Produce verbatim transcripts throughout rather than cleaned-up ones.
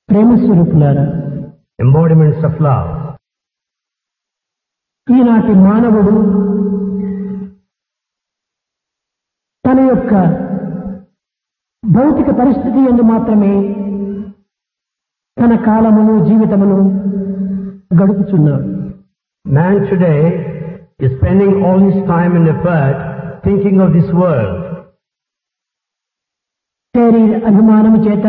ప్రేమ స్వరూపులారా, embodiments of love. ఈనాటి మానవుడు తన యొక్క భౌతిక పరిస్థితి యందు మాత్రమే తన కాలమును జీవితమును గడుపుచున్నాడు. Man today is spending all his time and effort thinking of this world. శరీర అభిమానము చేత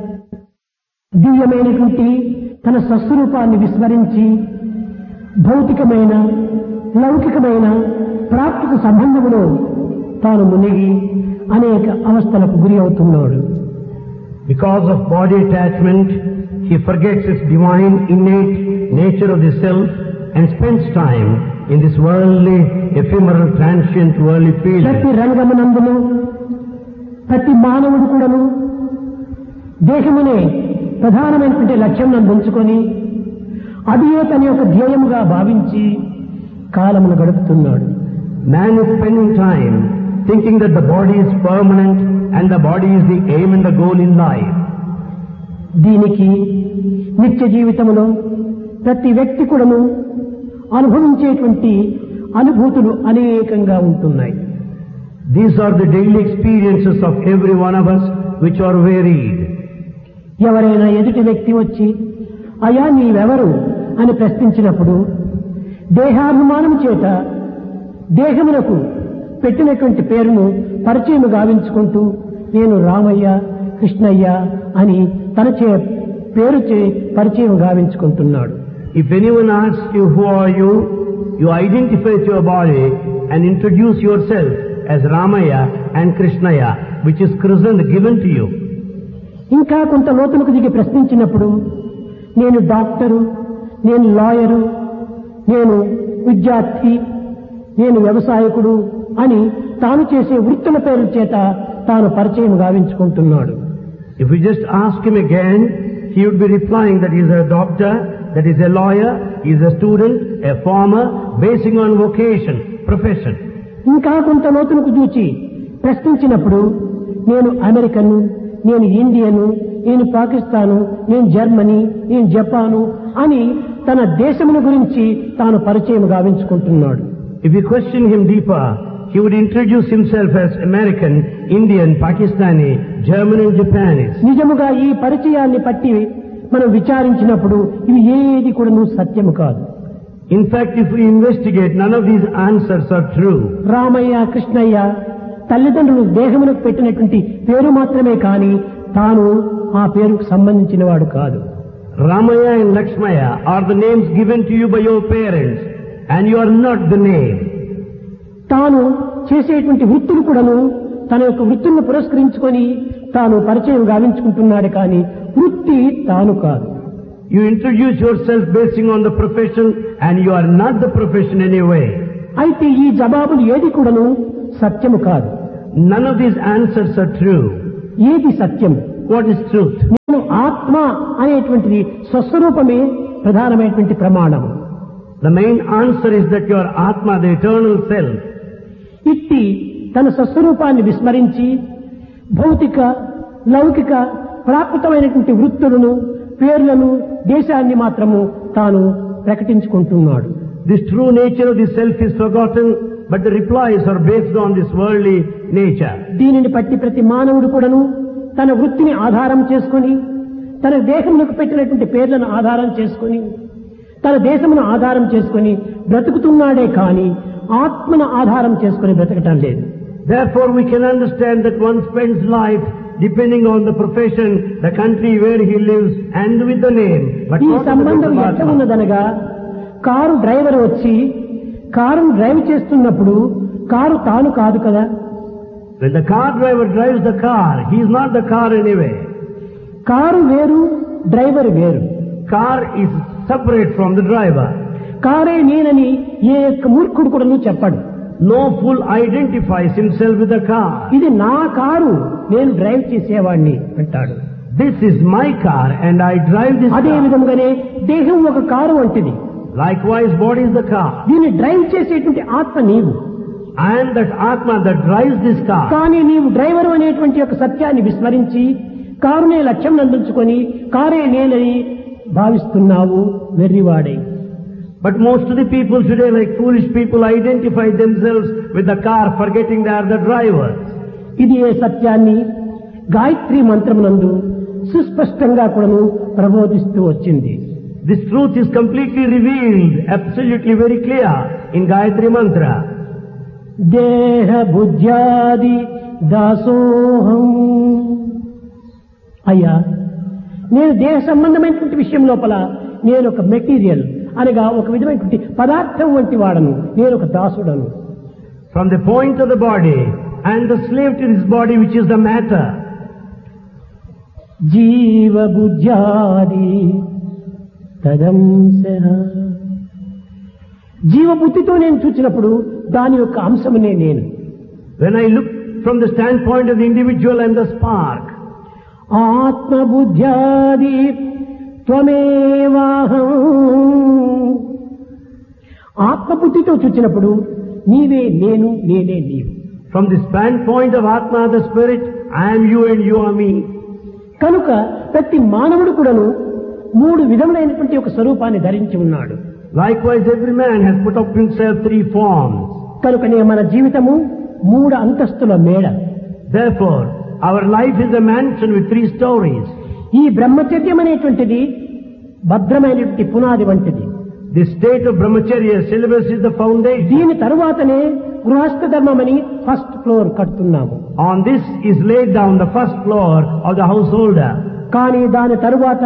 దివ్యమైనటువంటి తన స్వస్వరూపాన్ని విస్మరించి భౌతికమైన లౌకికమైన ప్రాప్తిక సంబంధములో తాను మునిగి అనేక అవస్థలకు గురి అవుతున్నాడు. Because of body attachment, he forgets his divine innate nature of the self and spends time in this worldly, ephemeral, transient, worldly ప్రతి feeling. రంగమునందును ప్రతి మానవుడు కూడాను దేహమునే ప్రధానమైనటువంటి లక్ష్యం ఉంచుకొని అదియే తన యొక్క ధ్యేయముగా భావించి కాలమును గడుపుతున్నాడు. Man is spending time thinking that the body is permanent and the body is the aim and the goal in life. దీనికి నిత్య జీవితములో ప్రతి వ్యక్తి కూడాను అనుభవించేటువంటి అనుభూతులు అనేకంగా ఉంటున్నాయి. These are the daily experiences of every one of us which are varied. ఎవరైనా ఎదుటి వ్యక్తి వచ్చి అయా నీవెవరు అని ప్రశ్నించినప్పుడు దేహాభిమానము చేత దేహమునకు పెట్టినటువంటి పేరును పరిచయం గావించుకుంటూ నేను రామయ్య కృష్ణయ్య అని తన చే పేరు చే పరిచయం గావించుకుంటున్నాడు. If anyone asks you who are you, you identify with your body and introduce yourself as Ramaya and Krishnaya, which is christened given to you. ఇంకా కొంత లోతులకు దిగి ప్రశ్నించినప్పుడు నేను డాక్టరు, నేను లాయరు, నేను విద్యార్థి, నేను వ్యవసాయకుడు అని తాను చేసే వృత్తుల పేరు చేత తాను పరిచయం గావించుకుంటున్నాడు. If we just ask him again, he would be replying that he is a doctor, that he is a lawyer, he is a student, a farmer, basing on vocation, profession. ఇంకా కొంత లోతులకు చూచి ప్రశ్నించినప్పుడు నేను అమెరికను, నేను ఇండియను, నేను పాకిస్తాను, నేను Germany, నేను Japan అని తన దేశముల గురించి తాను పరిచయం గావించుకుంటున్నాడు. If we question him deeper, he would introduce himself as American, Indian, Pakistani, German and Japanese. నిజముగా ఈ పరిచయాన్ని పట్టి మనం విచారించినప్పుడు ఇవి ఏది కూడా సత్యము కాదు. In fact, if we investigate, none of these answers are true. Ramayya Krishnaiah తల్లిదండ్రులు దేహములకు పెట్టినటువంటి పేరు మాత్రమే కాని తాను ఆ పేరుకు సంబంధించిన వాడు కాదు. Ramaya and Lakshmaya are the names given to you by your parents, and you are not the name. తాను చేసేటువంటి వృత్తులు కూడాను తన యొక్క వృత్తులను పురస్కరించుకొని తాను పరిచయం గావించుకుంటున్నాడు కానీ వృత్తి తాను కాదు. You introduce yourself basing on the profession, and you are not the profession anyway. అయితే ఈ జవాబులు ఏది కూడాను సత్యము కాదు. None of these answers are true. ఏది సత్యం? What is truth? నేను ఆత్మ అనేటువంటిది స్వస్వరూపమే ప్రధానమైనటువంటి ప్రమాణము. The main answer is that your Atma, the eternal self, ఇట్టి తన స్వస్వరూపాన్ని విస్మరించి భౌతిక లౌకిక ప్రాకృతమైనటువంటి వృత్తులను పేర్లను దేశాన్ని మాత్రము తాను ప్రకటించుకుంటున్నాడు. this true nature of the self is forgotten, but the replies are based on this worldly nature. దీనిని పట్టి ప్రతి మానవుడు కూడాను తన వృత్తిని ఆధారం చేసుకొని తన దేశమునకు పెట్టినటువంటి పేర్లను ఆధారం చేసుకొని తన దేశమును ఆధారం చేసుకొని బ్రతుకుతున్నాడే కాని ఆత్మను ఆధారం చేసుకొని బ్రతకటం లేదు. Therefore we can understand that one spends life depending on the profession, the country where he lives, and with the name. But ఈ not on the సంబంధం Atma. ఎట్లా ఉన్నదనగా కారు డ్రైవర్ వచ్చి కారును డ్రైవ్ చేస్తున్నప్పుడు కారు తాను కాదు కదా. When the car driver drives the car, he is not the car anyway. Car వేరు, డ్రైవర్ వేరు. Car is separate from the driver. కారే నేనని ఏ యొక్క మూర్ఖుడు కూడా నువ్వు చెప్పడు. No fool identifies himself with the car. ఇది నా కారు, నేను డ్రైవ్ చేసేవాడిని అంటాడు. This is my car and I drive this అదే car. విధంగానే దేహం ఒక కారు వంటిది. Likewise, body is the car. దీన్ని డ్రైవ్ చేసేటువంటి ఆత్మ నీవు. I am that Atma that drives this car. కానీ నీవు డ్రైవర్ అనేటువంటి ఒక సత్యాన్ని విస్మరించి కారునే లక్ష్యం నందించుకొని కారే నేనని భావిస్తున్నావు వెర్రివాడై. But most of the people today, like foolish people, identify themselves with the car, forgetting they are the driver. ఇది ఏ సత్యాన్ని గాయత్రి మంత్రమునందు సుస్పష్టంగా కూడాను ప్రబోధిస్తూ వచ్చింది. This truth is completely revealed, absolutely very clear in Gayatri Mantra. దేహ బుద్ధ్యాది దాసోహం. అయ్యా, నేను దేహ సంబంధమైనటువంటి విషయం లోపల నేను ఒక మెటీరియల్ అనగా ఒక విధమైనటువంటి పదార్థం వంటి వాడను, నేను ఒక దాసుడను. From the point of the body and the slave to this body, which is the matter. జీవ బుద్ధ్యాది తదంశః. జీవబుద్ధితో నేను చూచినప్పుడు దాని యొక్క అంశమునే నేను. When I look from the standpoint of the individual, I am the spark. ఆత్మబుద్ధ్యాది త్వమేవాహం. ఆత్మబుద్ధితో చూచినప్పుడు నీవే నేను, నేనే నీవు. From the standpoint of Atma, the spirit, I am you and you are me. కనుక ప్రతి మానవుడు కూడాను మూడు విధములైనటువంటి ఒక స్వరూపాన్ని ధరించి ఉన్నాడు. Likewise, every man has put up himself three forms. కనుకనే మన జీవితము మూడు అంతస్తుల మేడ. Therefore, our life is a mansion with three stories. ఈ బ్రహ్మచర్యం అనేటువంటిది భద్రమైనటువంటి పునాది వంటిది. The state of brahmacharya syllabus is the foundation. దీని తరువాతనే గృహస్థ ధర్మమని first floor కడుతున్నాము. On this is laid down the first floor of the householder. కానీ దాని తరువాత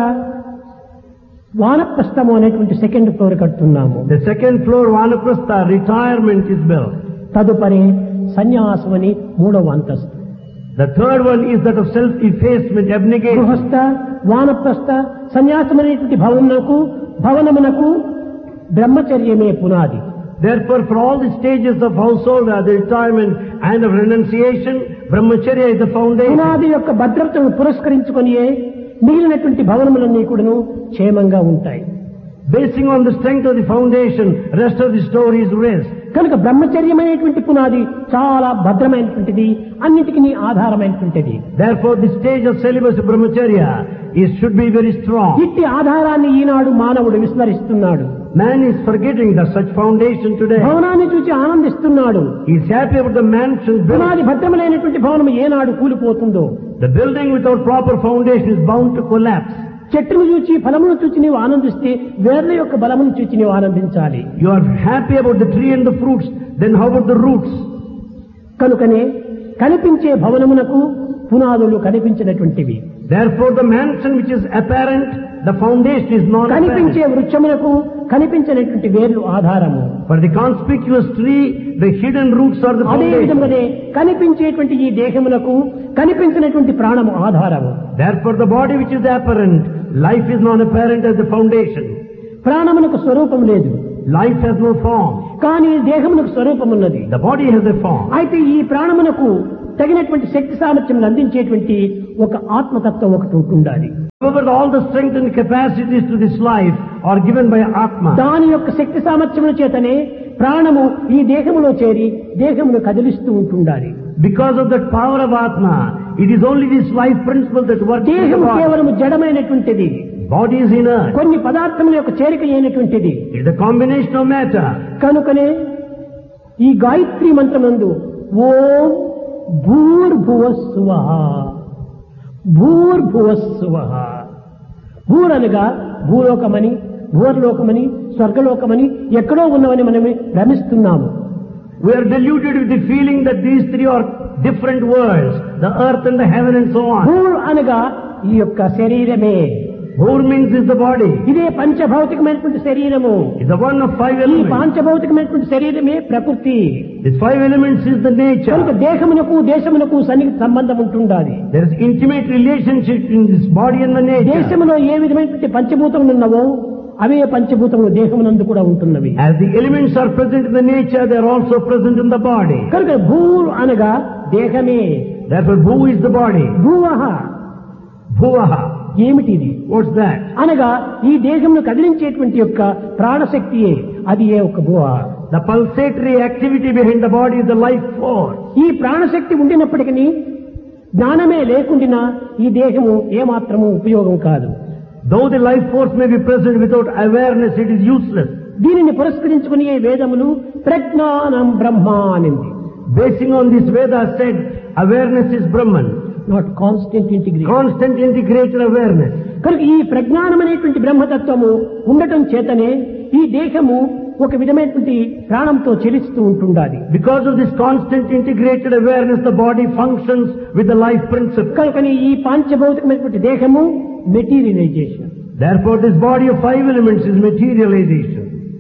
వానప్రస్థము అనేటువంటి second floor కడుతున్నాము. The second floor, vanaprastha, retirement is built. తదుపరి సన్యాసం అని మూడవ అంతస్తు. The third one is that of self-effacement, abnegation. గృహస్థ, వానప్రస్థ, సన్యాసం అనేటువంటి భవనమునకు భవనమునకు బ్రహ్మచర్యమే పునాది. Therefore, for all the stages of householder, the retirement and of renunciation, brahmacharya is the foundation. పునాది యొక్క భద్రతను పురస్కరించుకొనియే మిగిలినటువంటి భవనములన్నీ కూడాను క్షేమంగా ఉంటాయి. Basing on the strength of the foundation, rest of the stories rest. కనుక బ్రహ్మచర్యమైనటువంటి పునాది చాలా భద్రమైనటువంటిది, అన్నిటికీ ఆధారమైనటువంటిది. Therefore, the stage of celibacy of brahmacharya is should be very strong. ఇట్టి ఆధారాన్ని ఈనాడు మానవుడు విస్మరిస్తున్నాడు. Man is forgetting the such foundation today. భవనాన్ని చూసి ఆనందిస్తున్నాడు. He is happy about the mansion built. పునాది భద్రమైనటువంటి భవనం ఏనాడు కూలిపోతుందో. The building without proper foundation is bound to collapse. చెట్టును చూచి ఫలమును చూచి నీవు ఆనందిస్తే వేర్ల యొక్క బలమును చూచి నీవు ఆనందించాలి. You are happy about the tree and the fruits, then how about the roots? కనుకనే కనిపించే భవనమునకు పునాదులు కనిపించినటువంటివి. Therefore, the mansion which is apparent, the foundation is non-apparent. కనిపించే వృక్షమునకు కనిపించినటువంటి వేర్లు ఆధారము. For the conspicuous tree, the hidden roots are the అదే foundation. విధంగానే కనిపించేటువంటి ఈ దేహమునకు కనిపించినటువంటి ప్రాణము ఆధారము. Therefore, the body which is apparent, life is non-apparent as the foundation. ప్రాణమునకు స్వరూపం లేదు. Life has no form. కానీ దేహమునకు స్వరూపం ఉన్నది. The body has a form. అయితే ఈ ప్రాణమునకు తగినటువంటి శక్తి సామర్థ్యం అందించేటువంటి ఒక ఆత్మతత్వం ఒకటి ఉంటుండాలి. However, all the strength and capacities to this life are given by Atma. దాని యొక్క శక్తి సామర్థ్యముల చేతనే ప్రాణము ఈ దేహములో చేరి దేహమును కదిలిస్తూ ఉంటుండాలి. Because of that power of Atma, it is only this life principle that works in the దేహము body. కేవలము జడమైనటువంటిది. Body is inert. కొన్ని పదార్థముల యొక్క చేరిక అయినటువంటిది. It is a combination of matter. కనుకనే ఈ గాయత్రి మంత్రమందు ఓం భూర్భువస్సువః భూర్భువస్సువః. భూరనగా భూలోకమని, భూర్లోకమని, స్వర్గలోకమని ఎక్కడో ఉన్నవని మనం భ్రమిస్తున్నాము. We are deluded with the feeling that these three are different worlds, the earth and the heaven and so on. భూర్ అనగా ఈ యొక్క శరీరమే. Bhur means is the body. ఇదే పంచభౌతికమైనటువంటి శరీరము. It's the one of five ఈ elements. పంచభౌతికమైనటువంటి శరీరమే ప్రకృతి. These five elements is the nature. కనుక దేహమునకు దేశమునకు సన్నిహిత సంబంధం ఉంటుండాలి. There is intimate relationship in this body and the nature. దేశములో ఏ విధమైనటువంటి పంచభూతములు ఉన్నవో అవే పంచభూతములు దేహమునందు కూడా ఉంటున్నవి. As the elements are present in the nature, they are also present in the body. కనుక భూర్ అనగా దేహమే. Therefore, Bhu is the body. భూవః Bhuvaha. ఏమిటిది What's that? అనగా ఈ దేహమును కదిలించేటువంటి యొక్క ప్రాణశక్తియే అది ఏ ఒక భువ. The pulsatory activity behind the body is the life force. ఈ ప్రాణశక్తి ఉండినప్పటికీ జ్ఞానమే లేకుండా ఈ దేహము ఏమాత్రము ఉపయోగం కాదు. Though the life force may be present, without awareness it is useless. దీనిని పురస్కరించుకుని ఈ వేదములు ప్రజ్ఞానం బ్రహ్మ అనింది. Basing on this, Veda said awareness is Brahman. Not constant integration. Constant integrated awareness. కనుక ఈ ప్రజ్ఞానం అనేటువంటి బ్రహ్మతత్వము ఉండటం చేతనే ఈ దేహము ఒక విధమైనటువంటి ప్రాణంతో చెలిస్తూ ఉంటుండాలి. Because of this constant integrated awareness, the body functions with the life principle. కనుకని ఈ పాంచభౌతికమైనటువంటి దేహము materialisation. Therefore, this body of five elements is materialization.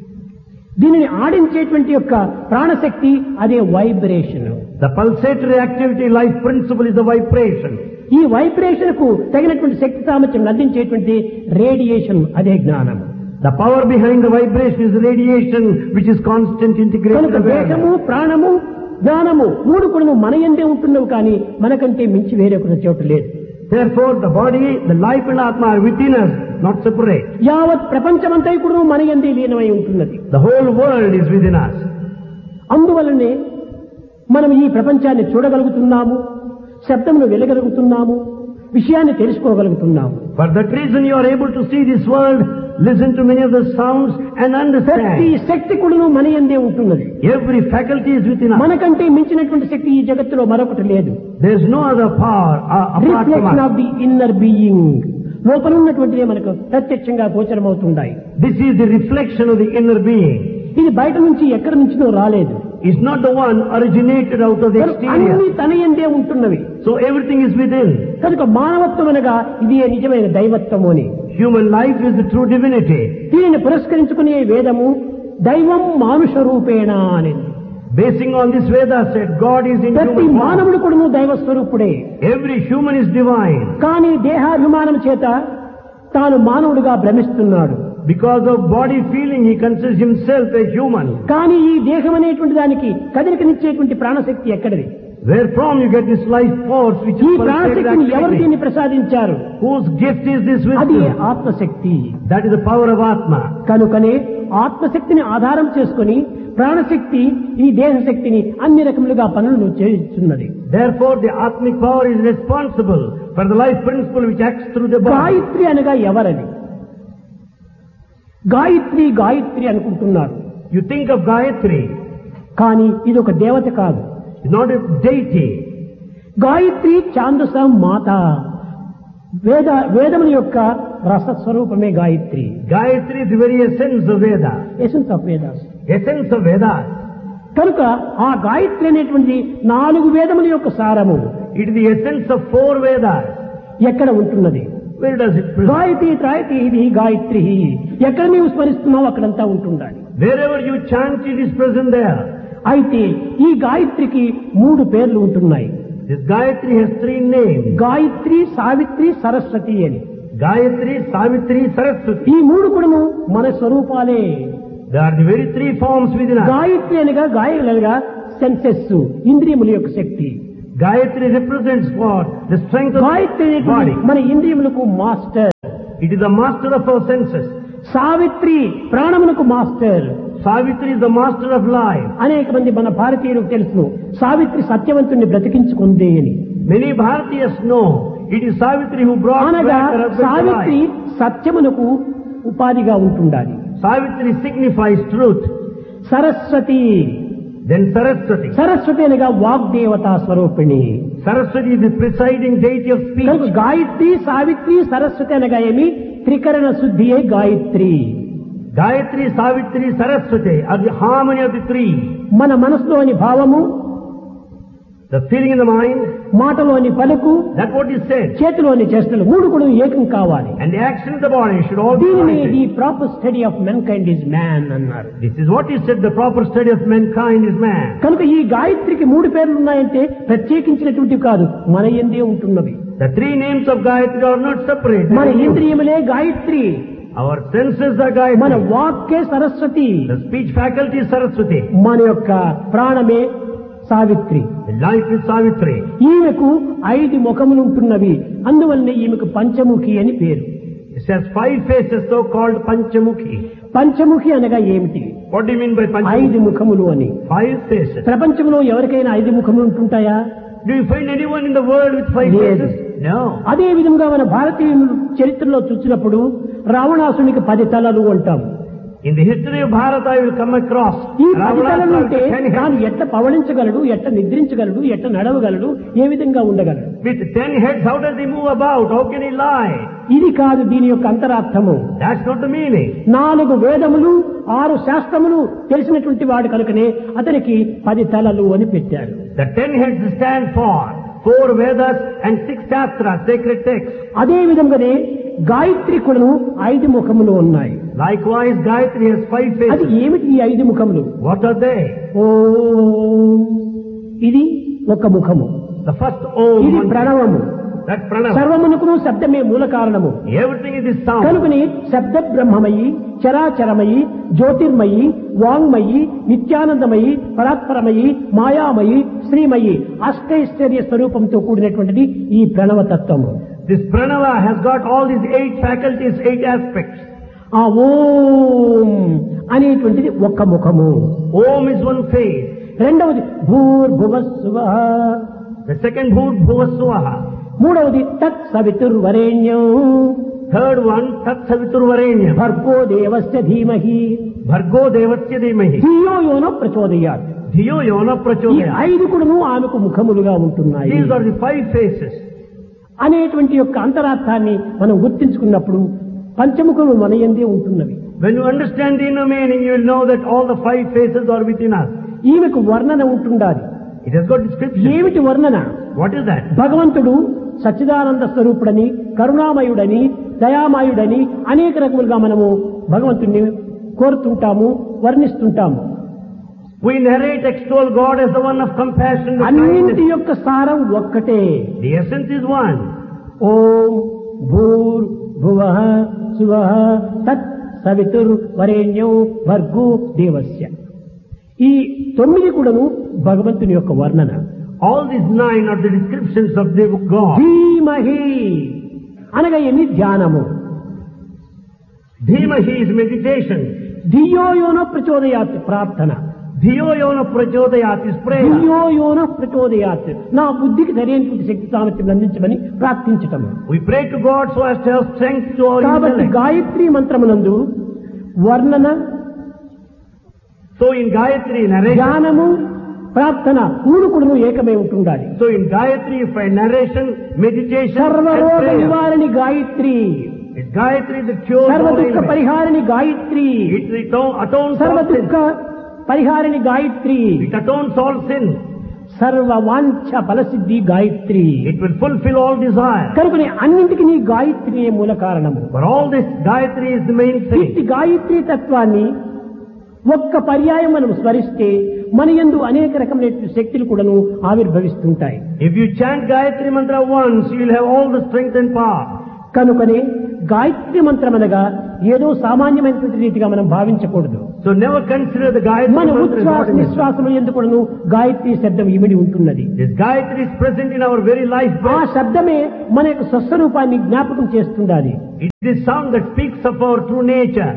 దీనిని ఆడించేటువంటి యొక్క ప్రాణశక్తి అదే vibration. The pulsatory activity life principle is the vibration. ఈ vibration కు తగినటువంటి శక్తి సామర్థ్యం అందించేటువంటి రేడియేషన్ అదే జ్ఞానం. The power behind the vibration is radiation, which is constant integrated కనుక దేహము awareness. ప్రాణము జ్ఞానము మూడు కూడా మన యందే ఉంటున్నవి కానీ మనకంటే మించి వేరే ఒక చోటు లేదు. Therefore, the body, the life and Atma are within us, not separate. యావత్ ప్రపంచమంతా కూడా మన యందే లీనమై ఉంటున్నది. The whole world is within us. అందువలనే మనం ఈ ప్రపంచాన్ని చూడగలుగుతున్నాము, శబ్దమును వినగలుగుతున్నాము, విషయాన్ని తెలుసుకోగలుగుతున్నాము. For that reason, you are able to see this world, listen to many of the sounds and ప్రతి understand. శక్తి కూడా మన యందే ఉంటున్నది. Every faculty is within us. మనకంటే మించినటువంటి శక్తి ఈ జగత్తులో మరొకటి లేదు. There is no other power uh, apart from reflection us. Of the inner being, లోపల ఉన్నటువంటిదే మనకు ప్రత్యక్షంగా గోచరమవుతుంటాయి. This is the reflection of the inner being. ఇది బయట నుంచి ఎక్కడి నుంచినో రాలేదు. It's not the one originated out of the అన్ని exterior. తన యందే ఉంటున్నవి. So everything is within. కనుక మానవత్వం అనగా ఇది నిజమైన దైవత్వము అని. Human life is the true divinity. దీనిని పురస్కరించుకునే వేదము దైవం మానుష రూపేణ అని. Basing on this, Veda said God is in ప్రతి human form. మానవుడు కూడా దైవ స్వరూపుడే. Every human is divine. కానీ దేహాభిమానం చేత తాను మానవుడిగా భ్రమిస్తున్నాడు. Because of body feeling, he considers himself a human. కానీ ఈ దేహం అనేటువంటి దానికి కదలికనిచ్చేటువంటి ప్రాణశక్తి ఎక్కడిది? Wherefrom you get this life force which ఈ is pulsated ప్రాణశక్తిని ఎవరు activity. దీన్ని ప్రసాదించారు? Whose gift is this అది wisdom? ఆత్మశక్తి. That is the power of Atma. కనుకనే ఆత్మశక్తిని ఆధారం చేసుకుని ప్రాణశక్తి ఈ దేహశక్తిని అన్ని రకములుగా పనులను చేస్తున్నది. Therefore, the Atmic power is responsible for the life principle which acts through the body. Gayatri అనగా ఎవరది? గాయత్రి గాయత్రి అనుకుంటున్నారు. You think of Gayatri, కానీ ఇది ఒక దేవత కాదు. it's not a deity. Gayatri ఛాందస మాత, వేద వేదముల యొక్క రసస్వరూపమే Gayatri. Gayatri is the very essence of Veda. Essence of Vedas. Essence of Veda. కనుక ఆ గాయత్రి అనేటువంటి నాలుగు వేదముల యొక్క సారము It is the essence of four Vedas. ఎక్కడ ఉంటున్నది? Where does it present? Gayatri త్రాయతి ఇది గాయత్రి. ఎక్కడ నీవు స్మరిస్తున్నావు అక్కడంతా ఉంటుండాలి. Wherever you chant, it is present there. అయితే ఈ గాయత్రికి మూడు పేర్లు ఉంటున్నాయి. This Gayatri has three names. Gayatri, Savitri, Saraswati అని. Gayatri, Savitri, Saraswati. ఈ మూడు కూడాను మన స్వరూపాలే. They are the very three forms within us. Gayatri అనగా గాయలగా సెన్సెస్, ఇంద్రియముల యొక్క శక్తి. Gayatri represents what? The strength of Gayatri the అనేటువంటి body. మన ఇంద్రియములకు master. It is the master of our senses. Savitri ప్రాణములకు master. Savitri is the master of life. అనేక మంది మన భారతీయులకు తెలుసు సావిత్రి సత్యవంతుణ్ణి బ్రతికించుకుంది అని. Many Bharatiyas know it is Savitri who brought అనగా back her husband to Savitri life. సత్యమునకు ఉపాధిగా ఉంటుండాలి. Savitri signifies truth. Saraswati, Then Saraswati. Saraswati అనగా వాగ్దేవతా స్వరూపిణి. Saraswati is the presiding deity of కనుక speech. గాయత్రి, సావిత్రి, సరస్వతి అనగా ఏమి? త్రికరణ శుద్ధియే Gayatri. Gayatri, Savitri, Saraswati are the harmony of the three. మన మనసులోని భావము, The feeling in the mind, మాటలోని పలుకు, that's what is said. చేతిలోని చేష్టలు మూడు కూడా ఏకం కావాలి. And the action of the body should all be దీనిని united. The proper study of men kind is man అన్నారు. This is what is said, the proper study of mankind is man. కనుక ఈ గాయత్రికి మూడు పేర్లు ఉన్నాయంటే ప్రత్యేకించినటువంటివి కాదు, మన యందే ఉంటున్నవి. The three names of Gayatri are not separate. మన They are used. ఇంద్రియములే Gayatri, Our senses are మన Gayatri. వాక్కే Saraswati, The speech faculty is Saraswati. మన యొక్క ప్రాణమే Savitri. The life is Savitri. ఈమెకు ఐదు ముఖములు ఉంటున్నవి, అందువల్లనే ఈమెకు పంచముఖి అని పేరు. It has five faces, so called Panchamukhi. Panchamukhi అనగా ఏమిటి? What do you mean by ఐదు Panchamukhi? ముఖములు అని. Five faces. ప్రపంచంలో ఎవరికైనా ఐదు ముఖములు ఉంటుంటాయా? Do you find anyone in the world with five లేదు. faces? No. అదే విధంగా మన భారతీయుల చరిత్రలో చూసినప్పుడు రావణాసునికి పది తలలు అంటాం. In the history of Bharata, you will come across ఈ పది తలలు ఉంటే Ravana ten తాను heads. ఎట్ట పవళించగలడు, ఎట్ట నిద్రించగలడు, ఎట్ట నడవగలడు, ఏ విధంగా ఉండగలడు. With ten heads, how does he move about? How can he lie? ఇది కాదు దీని యొక్క అంతరార్థము. That's not the meaning. నాలుగు వేదములు ఆరు శాస్త్రములు తెలిసినటువంటి వాడు కనుకనే అతనికి పది తలలు అని పెట్టారు. The ten heads stand for four Vedas and six Shastras, sacred texts. అదే విధంగానే గాయత్రి కూడాను ఐదు ముఖములు ఉన్నాయి. Likewise, Gayatri has five అది faces. ఏమిటి ఈ ఐదు ముఖములు? What are they? ఓం ఇది ఒక ముఖము, The first Om, ఇది one- ప్రణవము. that Pranava. సర్వమునకును శబ్దమే మూల కారణము Everything is this sound. కనుకని శబ్ద బ్రహ్మమయి, చరాచరమయి, జ్యోతిర్మయి, వాంగ్మయి, నిత్యానందమయి, పరాత్పరమయి, మాయామయి, శ్రీమయి అష్టైశ్వర్య స్వరూపంతో కూడినటువంటిది ఈ ప్రణవతత్వము. This Pranava has got all these eight faculties, eight aspects. ఆ ఓం అనేటువంటిది ఒక్క ముఖము. Om is one face. రెండవది భూర్భువస్సువః, The second Bhut Bhuvaswaha. మూడవది తత్ సవితుర్వరేణ్యం, Third one, Tat Saviturvarenyam. భర్గో దేవస్య ధీమహి Bhargo Devasya Dhimahi. ధియో యోన ప్రచోదయాత్. Dhiyo Yona ఈ Prachodaya. ఐదు కూడాను ఆమెకు ముఖములుగా ఉంటున్నాయి These are the five faces. అనేటువంటి యొక్క అంతరార్థాన్ని మనం గుర్తించుకున్నప్పుడు పంచముఖములు మన యందే ఉంటున్నవి. When you understand the inner meaning, you will know that all the five faces are within us. ఈమెకు వర్ణన ఉంటుండాలి. It has got description. ఏమిటి వర్ణన? What is that? భగవంతుడు సచ్చిదానంద స్వరూపుడని, కరుణామయుడని, దయామయుడని అనేక రకములుగా మనము భగవంతుడిని కోరుతుంటాము, వర్ణిస్తుంటాము. We narrate, extol God as the one of compassion and అన్నింటి kindness. యొక్క సారం ఒక్కటే. The essence is one. ఓం భూర్ భువః సువః తత్ సవితుర్ వరేణ్యం భర్గో దేవస్య. ఈ తొమ్మిది కూడాను భగవంతుని యొక్క వర్ణన. All these nine are the descriptions of the God. ధీమహి అనగా ఏమి? ధ్యానము. Dhimahi is meditation. ధియో యోన ప్రచోదయాత్ ప్రార్థన. Dhiyo Yona Prachodayat is prayer. ధియో యోన ప్రచోదయాత్ నా బుద్ధికి సరైనటువంటి శక్తి సామర్థ్యం అందించమని ప్రార్థించటం. We pray to God so as to have strength to our కాబట్టి intellect. గాయత్రి మంత్రమునందు వర్ణన, So in Gayatri narration, ధ్యానము, ప్రార్థన మూడు కూడాను ఏకమై ఉంటుండాలి. so in Gayatri you find narration, meditation, and సర్వరోగ prayer. నివారణి Gayatri, It's Gayatri that cures సర్వ all దుఃఖ ailments. పరిహారిణి Gayatri, It aton- atones సర్వ all sin. దుఃఖ పరిహారిణి Gayatri, It atones all sin. సర్వ వాంఛ ఫలసిద్ధి Gayatri. It will fulfill all desire. కనుకనే అన్నింటికి నీ గాయత్రి మూల కారణము. For all this, Gayatri is the main ఇట్టి thing. గాయత్రి తత్వాన్ని ఒక్క పర్యాయం మనం స్మరిస్తే మన యందు అనేక రకమైన శక్తులు కూడాను ఆవిర్భవిస్తుంటాయి. If you chant Gayatri mantra once, you will have all the strength and power. కనుకనే గాయత్రి మంత్రం అనగా ఏదో సామాన్యమైనటువంటి రీతిగా మనం భావించకూడదు. So never consider the Gayatri మన mantra as ఉచ్ఛ్వాస ordinary. నిశ్వాసముల యందు కూడాను గాయత్రి శబ్దం ఇమిడి ఉంటున్నది. This Gayatri is present in our very life. ఆ శబ్దమే మన యొక్క స్వస్వరూపాన్ని జ్ఞాపకం చేస్తుండాలి. It is sound that speaks of our true nature.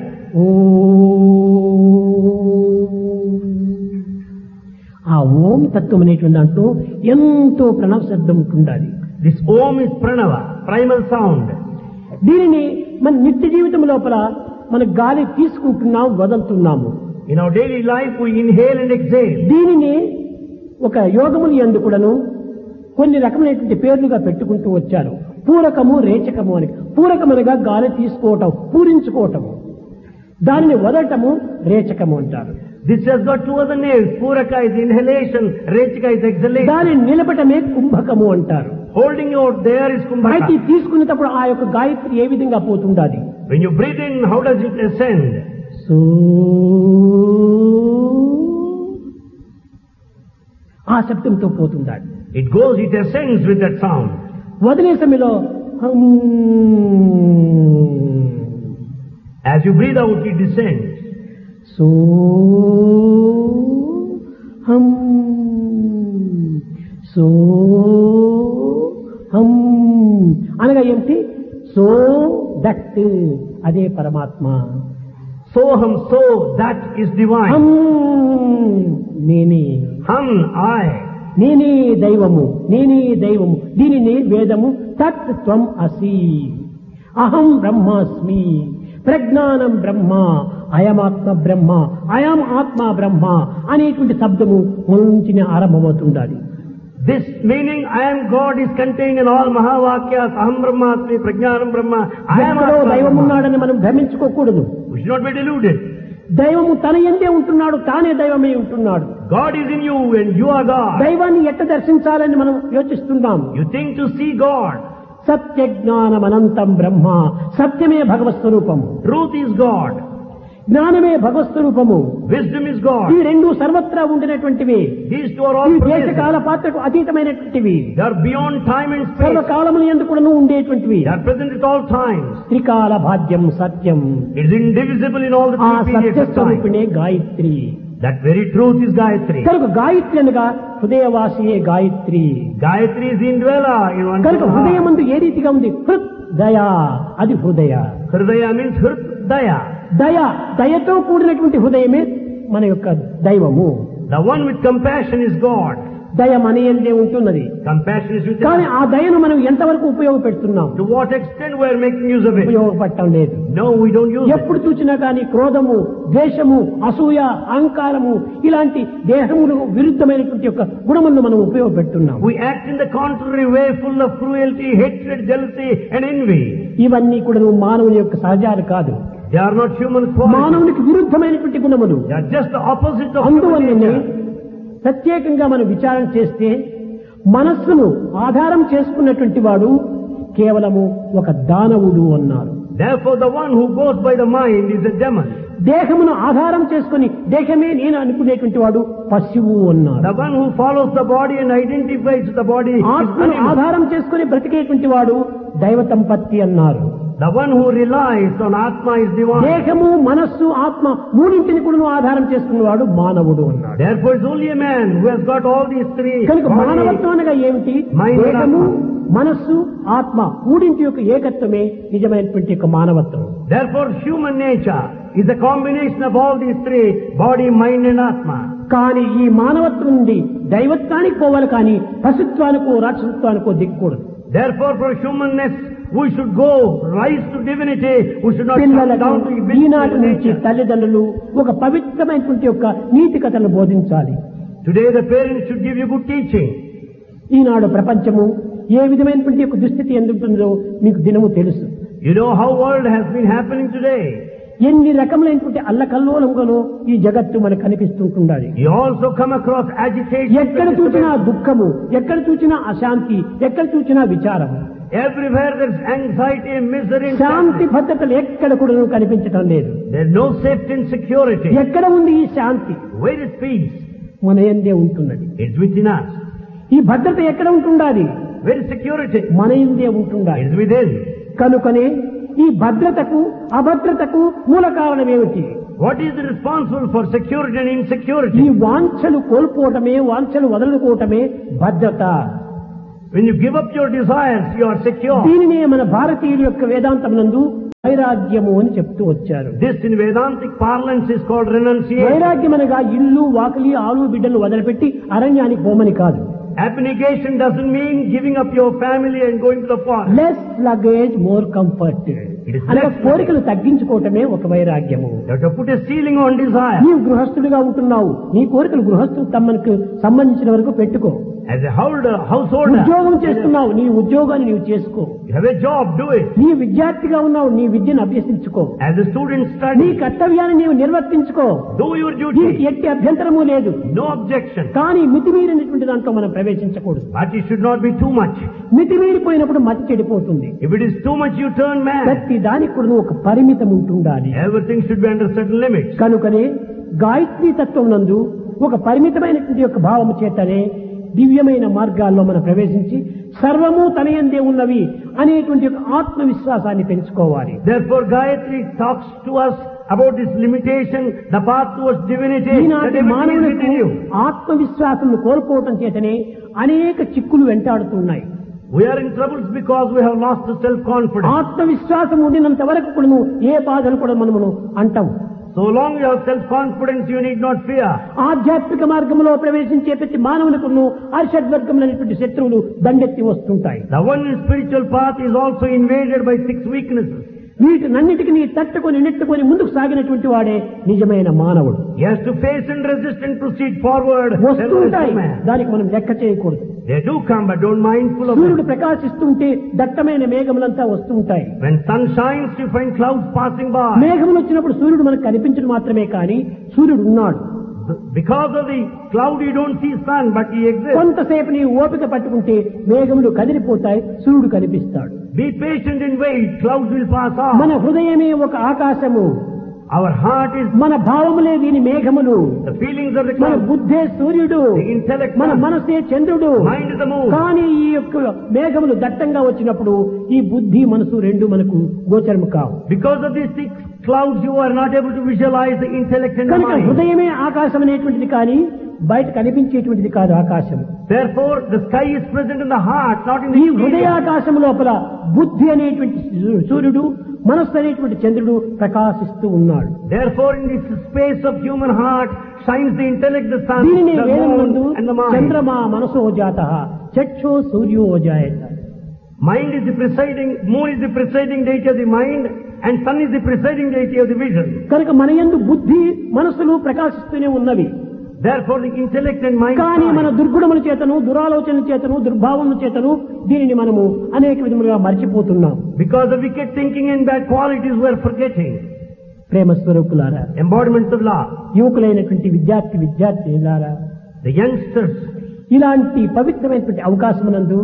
ఆ ఓం తత్వం అనేటువంటి దాంట్లో ఎంతో ప్రణవ శబ్దం ఉంటుండాలి. This Om is Pranava, primal sound. దీనిని మన నిత్య జీవితం లోపల మన గాలి తీసుకుంటున్నాం, వదులుతున్నాము. In our daily life, we inhale and exhale. దీనిని ఒక యోగములు యందు కూడాను కొన్ని రకమైనటువంటి పేర్లుగా పెట్టుకుంటూ వచ్చారు. పూరకము, రేచకము అని. పూరకమనగా గాలి తీసుకోవటం, పూరించుకోవటము. దానిని వదలటము రేచకము అంటారు. This has got two other names. Puraka is inhalation, Rechika is exhalation. దానిని నిలబటమే కుంభకము అంటారు. Holding out there is అయితే Kumbhaka. తీసుకునేటప్పుడు ఆ యొక్క గాయత్రి ఏ విధంగా పోతుండాలి? When you breathe in, how does it ascend? So ఆ శబ్దంతో పోతుండాలి. It goes, it ascends with that sound. వదిలే సమయంలో హమ్. As you breathe out, it descends. So హం సో హం అనగా ఏమిటి? సో దట్ అదే పరమాత్మ. Soham, so, that is divine. హం నేనే. Hum, I. నేనే దైవము, నేనే దైవము, దీనిని వేదము తత్ త్వం అసి, అహం బ్రహ్మాస్మి, ప్రజ్ఞానం బ్రహ్మ, అయమాత్మ బ్రహ్మ, అయం ఆత్మ బ్రహ్మ అనేటువంటి శబ్దము ముంచిన ఆరంభమవుతుండాలి. This meaning, I am God, is contained in all Mahavakyas, Aham Brahmasmi, Prajnanam Brahma, I am ఎక్కడో Atma దైవం Brahma. ఉన్నాడని మనం భ్రమించుకోకూడదు. We should not be deluded. దైవము తన యందే ఉంటున్నాడు, తానే దైవమే ఉంటున్నాడు. God is in you and you are God. దైవాన్ని ఎట్ట దర్శించాలని మనం యోచిస్తున్నాం. You think to see God. సత్య జ్ఞానమనంతం బ్రహ్మ, సత్యమే భగవత్ స్వరూపము, Truth is God. జ్ఞానమే భగవత్ స్వరూపము. Wisdom is God. ఈ రెండు సర్వత్రా ఉండినటువంటివి. These two are ఈ all దేశ present. కాల పాత్రకు అతీతమైనటువంటివి. They are beyond time and space. సర్వకాలములు ఎందుకు కూడాను ఉండేటువంటివి. They are present at all times. త్రికాల భాగ్యం సత్యం, It is indivisible in all the ఆ three periods Satya of time. స్వరూపిణే Gayatri. That very truth is Gayatri. కనుక గాయత్రి అనగా హృదయవాసియే Gayatri. Gayatri is the indweller in one కనుక heart. హృదయమందు ఏ రీతిగా ఉంది, హృద్ దయ, అది హృదయ. Hridaya means Hrid Daya. దయ, దయతో కూడినటువంటి హృదయమే మన యొక్క దైవము. The one with compassion is God. దయ మన యందే ఉంటున్నది. Compassion is within కానీ us. ఆ దయను మనం ఎంతవరకు ఉపయోగపెడుతున్నాం? To what extent we are making use of it? ఉపయోగపడటం లేదు. No, we don't use it. ఎప్పుడు చూసినా కానీ క్రోధము, ద్వేషము, అసూయ, అహంకారము ఇలాంటి దేహములు విరుద్ధమైనటువంటి యొక్క గుణములను మనం ఉపయోగపెడుతున్నాం. We act in the contrary way, full of cruelty, hatred, jealousy and envy. ఇవన్నీ కూడా మానవుని యొక్క సహజాలు కాదు. They are not human qualities. మానవునికి విరుద్ధమైనటువంటి గుణములు. They are just the opposite of human అందువల్లనే nature. ప్రత్యేకంగా మనం విచారణ చేస్తే మనస్సును ఆధారం చేసుకున్నటువంటి వాడు కేవలము ఒక దానవుడు అన్నారు. Therefore, the one who goes by the mind is a demon. దేహమును ఆధారం చేసుకుని దేహమే నేను అనుకునేటువంటి వాడు పశువు అన్నారు. The one who follows the body and identifies the body is ఆత్మను animal. ఆధారం చేసుకుని బ్రతికేటువంటి వాడు దైవ సంపత్తి అన్నారు. The one who relies on Atma is divine. దేహము, మనస్సు, ఆత్మ మూడింటిని కూడా ఆధారం చేసుకున్నవాడు మానవుడు అన్నాడు. Therefore, it's only a man who has got all these three. కనుక body, మానవత్వం అనగా ఏమిటి? mind and దేహము, Atma. మనస్సు, ఆత్మ మూడింటి యొక్క ఏకత్వమే నిజమైనటువంటి యొక్క మానవత్వం. Therefore, human nature is a combination of all these three, body, mind and Atma. కానీ ఈ మానవత్వం నుండి దైవత్వానికి పోవాలి, కానీ పశుత్వానికో రాక్షసత్వానికో దిక్కూడదు. Therefore, for humanness, we should go, rise to divinity, we should not come పిల్లలకు down to ఈనాటి beastly నుంచి nature. తల్లిదండ్రులు ఒక పవిత్రమైనటువంటి యొక్క నీతి కథలను బోధించాలి. Today, the parents should give you good teaching. ఈనాడు ప్రపంచము ఏ విధమైనటువంటి యొక్క దుస్థితి ఎందుంటుందో మీకు దినము తెలుసు. You know how world has been happening today. ఎన్ని రకములైనటువంటి అల్లకల్లోలంగానో ఈ జగత్తు మనకు కనిపిస్తుంటుండాలి. You also come across agitation. ఎక్కడ చూసినా దుఃఖము, ఎక్కడ చూసినా అశాంతి, ఎక్కడ చూసినా విచారము. Everywhere there is anxiety and misery and Shanti sadness. భద్రతలు ఎక్కడ కూడా కనిపించటం లేదు. There is no safety and security. ఎక్కడ ఉంది ఈ శాంతి? Where is peace? మన యందే ఉంటున్నది. It's within us. ఈ భద్రత ఎక్కడ ఉంటుండాలి? Where is security? మన యందే ఉంటుండాలి. It's within. కనుకనే ఈ భద్రతకు అభద్రతకు మూల కారణం ఏమిటి? What is responsible for security and ఈ insecurity? వాంఛలు కోల్పోవటమే, వాంఛలు వదులుకోవటమే భద్రత. When you give up your desires, you are secure. దీనినే మన భారతీయుల యొక్క వేదాంతమునందు వైరాగ్యము అని చెప్తూ వచ్చారు. This in Vedantic parlance is called renunciation. వైరాగ్యం అనగా ఇల్లు, వాకిలి, ఆలు బిడ్డలు వదిలిపెట్టి అరణ్యానికి పోమని కాదు. Abnegation doesn't mean giving up your family and going to the forest. Less luggage more comfort It is అనగా less కోరికలు తగ్గించుకోవటమే ఒక వైరాగ్యము. You have to put a ceiling on desire. నీవు గృహస్థుడిగా ఉంటున్నావు, నీ కోరికలు గృహస్థుడు తమకు సంబంధించిన వరకు పెట్టుకో. As a holder, householder, ఉద్యోగం చేస్తున్నావు, నీ ఉద్యోగాన్ని నీవు చేసుకో. you have a job, do it. నీ విద్యార్థిగా ఉన్నావు, నీ విద్యను అభ్యసించుకో. As a student, నీ study. కర్తవ్యాన్ని నీవు నిర్వర్తించుకో. Do your నీకు duty. ఎట్టి అభ్యంతరము లేదు. No objection. కానీ మితిమీరినటువంటి దాంట్లో మనం ప్రవేశించకూడదు. But it should not be too much. మితిమీరిపోయినప్పుడు మతి చెడిపోతుంది. If it is too much, you turn mad. ప్రతి దానికి కూడా ఒక పరిమితం ఉంటుండాలి. Everything should be under certain limits. కనుకనే గాయత్రీ తత్వం నందు ఒక పరిమితమైనటువంటి యొక్క భావము చేతనే దివ్యమైన మార్గాల్లో మనం ప్రవేశించి సర్వము తనయందే ఉన్నవి అనేటువంటి ఒక ఆత్మవిశ్వాసాన్ని పెంచుకోవాలి. Therefore, Gayatri talks to us about this limitation, the path towards divinity, that ఈనాటి everything is మానవులకు within you. ఆత్మవిశ్వాసం కోల్పోవటం చేతనే అనేక చిక్కులు వెంటాడుతున్నాయి. We are in troubles because we have lost the self-confidence. ఆత్మవిశ్వాసం ఉండినంత వరకు కూడా ఏ బాధలు కూడా మనము అంటాం. So long you have self-confidence, you need not fear. ఆధ్యాత్మిక మార్గంలో ప్రవేశించే ప్రతి మానవులకు అరిషడ్వర్గములైనటువంటి శత్రువులు దండెత్తి వస్తుంటాయి. The one in spiritual path is also invaded by six weaknesses. వీటినన్నిటికీ తట్టుకొని నెట్టుకొని ముందుకు సాగినటువంటి వాడే నిజమైన మానవుడు. He has to face and resist and proceed forward. వస్తుంటాయి, దానికి మనం లెక్క చేయకూడదు. They do come, but don't mindful of సూర్యుడు them. ప్రకాశిస్తుంటే దట్టమైన మేఘములంతా వస్తుంటాయి. When sun shines, you find clouds passing by. మేఘములు వచ్చినప్పుడు సూర్యుడు మనకు కనిపించడం మాత్రమే కానీ సూర్యుడు ఉన్నాడు. Because of the cloud, you don't see sun, but he exists. కొంతసేపు నీ ఓపిక పట్టుకుంటే మేఘములు కదిలిపోతాయి, సూర్యుడు కనిపిస్తాడు. Be patient and wait, clouds will pass off. మన హృదయమే ఒక ఆకాశము, Our heart is మన భావములే దీని మేఘములు, the feelings of the మన cloud. బుద్ధే సూర్యుడు, The intellect, మన మనసే చంద్రుడు. mind is the moon. కానీ ఈ యొక్క మేఘములు దట్టంగా వచ్చినప్పుడు ఈ బుద్ధి మనసు రెండు మనకు గోచరము కావు. Because of these six clouds, you are not able to visualize the intellect and the కనుక mind. హృదయమే ఆకాశం అనేటువంటిది కానీ బయట కనిపించేటువంటిది కాదు ఆకాశం. Therefore, the sky is present in the heart, not in the ఈ exterior. హృదయాకాశం లోపల బుద్ధి అనేటువంటి సూర్యుడు, మనస్సు అనేటువంటి చంద్రుడు ప్రకాశిస్తూ ఉన్నాడు. Therefore, in this space of human heart shines the intellect, the sun, దీనిని the వేదమునందు moon, and the mind. చంద్రమా మనసో జాతః చక్షో సూర్యో జాయత. Mind is the presiding, moon is the presiding deity of the mind, and sun is the presiding deity of the vision. కనుక మన యందు బుద్ధి మనసులు ప్రకాశిస్తూనే ఉన్నవి. Therefore, the intellect and mind కానీ మన shine. దుర్గుణముల చేతను, దురాలోచనల చేతను, దుర్భావముల చేతను దీనిని మనము అనేక విధములుగా మర్చిపోతున్నాం. Because of wicked thinking and bad qualities, we are forgetting. ప్రేమ స్వరూపులారా, Embodiments of love. యువకులైనటువంటి విద్యార్థి విద్యార్థిలారా, The youngsters, ఇలాంటి పవిత్రమైనటువంటి అవకాశమునందు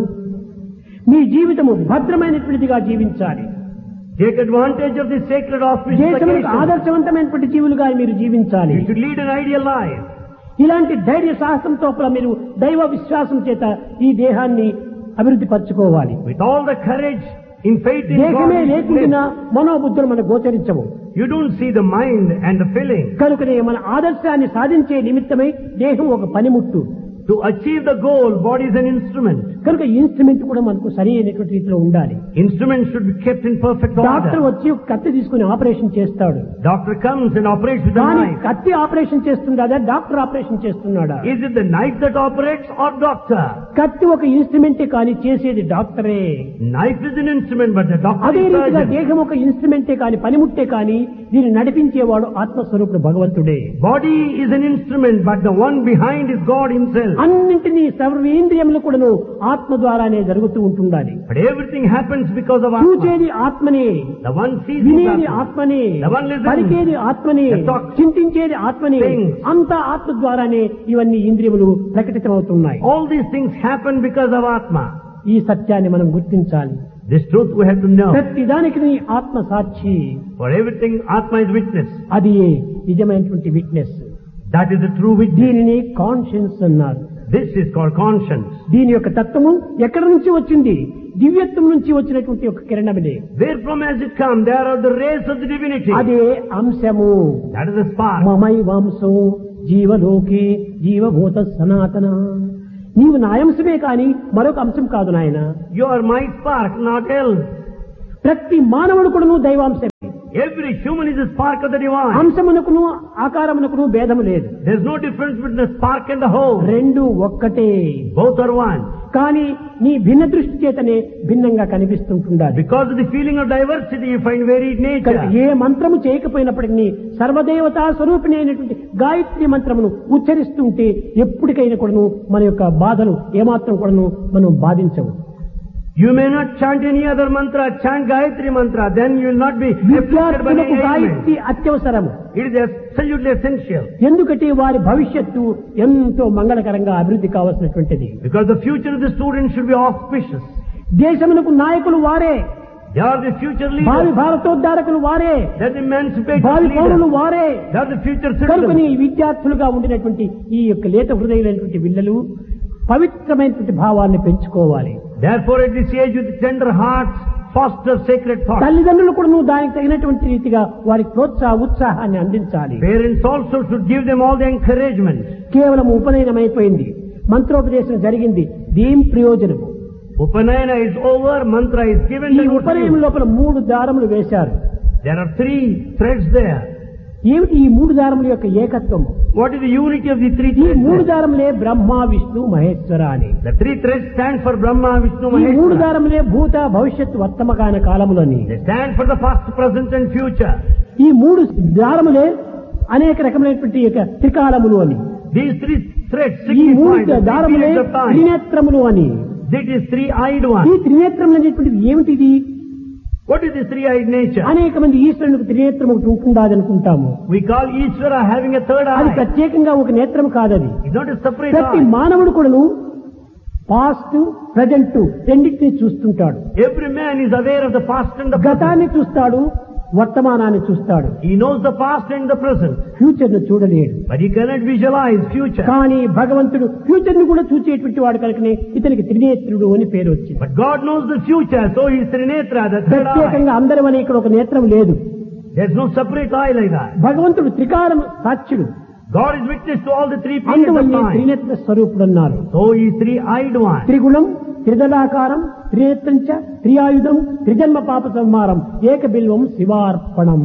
మీ జీవితము భద్రమైనటువంటిదిగా జీవించాలి. take advantage of this sacred auspicious దేశములకు occasion. ఆదర్శవంతమైనటువంటి జీవులుగా మీరు జీవించాలి. You should lead an ideal life. ఇలాంటి ధైర్య సాహసంతో కూడా మీరు దైవ విశ్వాసం చేత ఈ దేహాన్ని అభివృద్ధి పరచుకోవాలి. With all the courage, in faith in దేహమే God, లేకుండా మనోబుద్ధులు మనకు గోచరించవు. you don't see the mind and the feeling. కనుకనే మన ఆదర్శాన్ని సాధించే నిమిత్తమై దేహం ఒక పనిముట్టు. To achieve the goal, body is an instrument. కనుక ఇన్స్ట్రుమెంట్ కూడా మనకు సరి అయినటువంటి రీతిలో ఉండాలి. Instruments should be kept in perfect doctor order. వచ్చి కత్తి తీసుకుని ఆపరేషన్ చేస్తాడు. Doctor comes and operates with the కానీ knife. కత్తి ఆపరేషన్ చేస్తున్నాడా, డాక్టర్ ఆపరేషన్ చేస్తున్నాడా? Is it the knife that operates or doctor? కత్తి ఒక ఇన్స్ట్రుమెంటే కానీ చేసేది డాక్టరే. Knife is an instrument, but the doctor అదే is రీతిగా surgeon. దేహం ఒక ఇన్స్ట్రుమెంటే కానీ పనిముట్టే కానీ దీన్ని నడిపించేవాడు ఆత్మస్వరూపుడు భగవంతుడే. Body is an instrument, but the one behind is God himself. అన్నింటినీ సర్వేంద్రియములు కూడాను ఆత్మ ద్వారానే జరుగుతూ ఉంటుండాలి. But everything happens because of Atma. చూచేది ఆత్మనే, The one sees వినేది is Atma. ఆత్మనే, The one listens. పలికేది ఆత్మనే, The talk. చింతించేది ఆత్మనే. Things. అంతా ఆత్మ ద్వారానే ఇవన్నీ ఇంద్రియములు ప్రకటితమవుతున్నాయి. All these things happen because of Atma. ఈ సత్యాన్ని మనం గుర్తించాలి. This truth we have to know. ప్రతి దానికి నీ ఆత్మ సాక్షి. For everything, Atma is witness. అది నిజమైనటువంటి witness. That is the true witness. దీనిని కాన్షియన్స్ అన్నారు. This is called conscience. దీని యొక్క తత్వము ఎక్కడి నుంచి వచ్చింది? దివ్యత్వం నుంచి వచ్చినటువంటి ఒక కిరణమే. Where from has it come? There are the rays of the divinity. అదే అంశము. That is the spark. మమై వంశో జీవలోకే జీవభూత సనాతన. నీవు నా అంశమే కాని మరొక అంశం కాదు నాయన. You are my spark, not else. ప్రతి మానవుడు కూడాను దైవాంశమే. Every human is a spark of the divine. అంశమునకును ఆకారమునకును భేదము లేదు. There is no difference between the spark and the whole. రెండు ఒక్కటే. Both are one. కానీ నీ భిన్న దృష్టి చేతనే భిన్నంగా కనిపిస్తుంటుండాలి. Because of the feeling of diversity, you find varied nature. ఏ మంత్రము చేయకపోయినప్పటికీ సర్వదేవతా స్వరూపిణి అయినటువంటి గాయత్రి మంత్రమును ఉచ్చరిస్తుంటే ఎప్పటికైనా కూడాను మన యొక్క బాధలు ఏమాత్రం కూడాను మనం బాధించవు. You may not chant any other mantra, chant Gayatri mantra, then you will not be affected by any విద్యార్థులకు ailment. Gayatri అత్యవసరము. It is absolutely essential. ఎందుకంటే వారి భవిష్యత్తు ఎంతో మంగళకరంగా అభివృద్ధి కావాల్సినటువంటిది. Because the future of the students should be auspicious. దేశమునకు నాయకులు వారే, They are the future భావి leaders. భారతోద్ధారకులు వారే, They are the emancipated భావి పౌరులు leaders. వారే. They are the future కనుకని citizens. విద్యార్థులుగా ఉండినటువంటి ఈ యొక్క లేత హృదయులైనటువంటి పిల్లలు పవిత్రమైనటువంటి భావాన్ని పెంచుకోవాలి. Therefore, at this age, with tender hearts, foster sacred thoughts. తల్లిదండ్రులు కూడా నువ్వు దానికి తగినటువంటి రీతిగా వారికి ప్రోత్సాహ ఉత్సాహాన్ని అందించాలి. Parents also should give them all the encouragement. కేవలం ఉపనయనమైపోయింది, మంత్రోపదేశం జరిగింది, దీం ప్రయోజనము. Upanayana is over, mantra is given. ఈ then what to ఉపనయనం do? లోపల మూడు దారములు వేశారు. There are three threads there. ఏమిటి ఈ మూడు దారముల యొక్క ఏకత్వం? What is the unity of the three ఈ threads? మూడు దారములే బ్రహ్మ, విష్ణు, మహేశ్వర అని. The three threads stand for Brahma, Vishnu, ఈ మూడు Maheshwara. దారములే భూత, భవిష్యత్, వర్తమాన కాలములని. They stand for the past, present and future. ఈ మూడు దారములే అనేక రకమైనటువంటి యొక్క త్రికాలములు అని. These three threads ఈ మూడు signify the three దారములే periods of time. త్రినేత్రములు అని. That is three-eyed ఈ one. త్రినేత్రములు అనేటువంటిది ఏమిటిది? What is this three-eyed nature? అనేక మంది ఈశ్వరునికి త్రినేత్రం ఒకటి ఉంటుందాది అనుకుంటాము. We call Ishvara having a third అది eye. ప్రత్యేకంగా ఒక నేత్రం కాదది. It's not a separate ప్రతి eye. మానవుడు కూడాను పాస్ట్, ప్రజెంట్ రెండింటినీ చూస్తుంటాడు. Every man is aware of the past and the present. గతాన్ని చూస్తాడు, వర్తమానాన్ని చూస్తాడు. He knows the past and the present, future ను చూడలేడు. but he cannot visualize future. కానీ భగవంతుడు ఫ్యూచర్ ను కూడా చూచేటువంటి వాడు కనుకనే ఇతనికి త్రినేత్రుడు అని పేరు వచ్చింది. But God knows the future, so he is Trinetra, the third eye. ప్రత్యేకంగా అందరం అనే ఇక్కడ ఒక నేత్రం లేదు. There's no separate eye like that. భగవంతుడు త్రికాలం సాక్షుడు. God is witness to all the three periods of అందువల్లే time. త్రినేత్ర స్వరూపుడు అన్నారు. So he is three-eyed one. త్రిగుణం, త్రిదళాకారం, త్రినేత్రంచ, త్రియాయుధం, త్రిజన్మ పాప సంహారం, ఏక బిల్వం శివార్పణం.